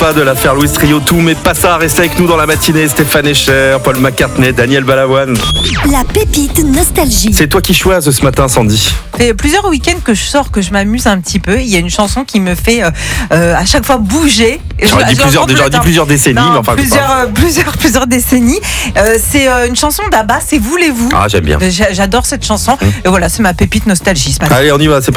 sympa de l'affaire Louis Trio. Tout, mais pas ça. Restez avec nous dans la matinée. Stéphane Escher, Paul McCartney, Daniel Balavoine. La pépite nostalgie. C'est toi qui choisis ce matin, Sandy. Ça fait plusieurs week-ends que je sors, que je m'amuse un petit peu. Il y a une chanson qui me fait à chaque fois bouger. J'aurais dit plusieurs décennies. Non, mais enfin, plusieurs décennies. C'est une chanson d'Abba, c'est Voulez-vous. Ah, j'aime bien. J'adore cette chanson. Et voilà, c'est ma pépite nostalgie ce matin. Allez, on y va. C'est